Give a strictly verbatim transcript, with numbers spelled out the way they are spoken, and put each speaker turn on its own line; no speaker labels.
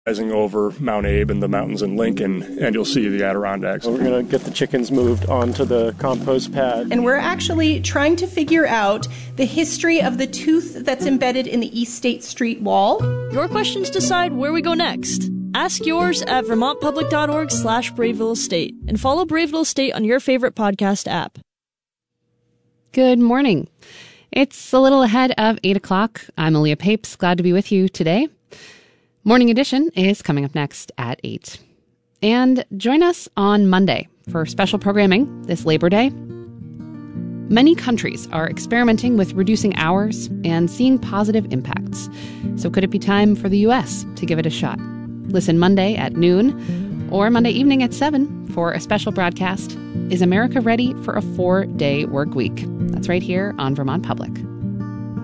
Rising over Mount Abe and the mountains in Lincoln, and you'll see the Adirondacks.
We're going to get the chickens moved onto the compost pad.
And we're actually trying to figure out the history of the tooth that's embedded in the East State Street wall.
Your questions decide where we go next. Ask yours at vermontpublic.org slash Braveville Estate and follow Braveville Estate on your favorite podcast app.
Good morning. It's a little ahead of eight o'clock. I'm Aaliyah Papes. Glad to be with you today. Morning Edition is coming up next at eight. And join us on Monday for special programming this Labor Day. Many countries are experimenting with reducing hours and seeing positive impacts. So could it be time for the U S to give it a shot? Listen Monday at noon or Monday evening at seven for a special broadcast, Is America Ready for a Four-Day Work Week? That's right here on Vermont Public.